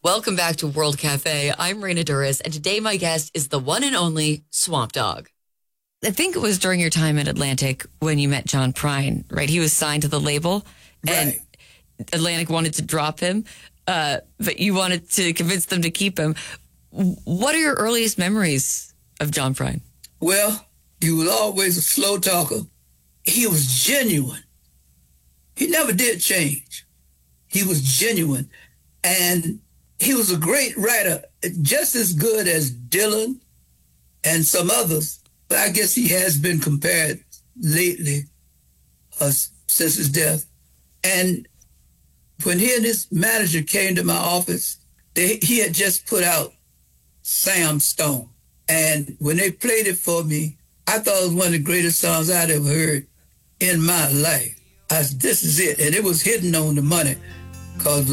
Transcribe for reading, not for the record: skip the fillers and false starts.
Welcome back to World Cafe. I'm Raina Duras, and today my guest is the one and only Swamp Dogg. I think it was during your time at Atlantic when you met John Prine, right? He was signed to the label, and Atlantic wanted to drop him, but you wanted to convince them to keep him. What are your earliest memories of John Prine? Well, he was always a slow talker. He was genuine. He never did change. He was genuine. And he was a great writer, just as good as Dylan and some others. But I guess he has been compared lately since his death. And when he and his manager came to my office, he had just put out Sam Stone. And when they played it for me, I thought it was one of the greatest songs I'd ever heard in my life. This is it. And it was hitting on the money because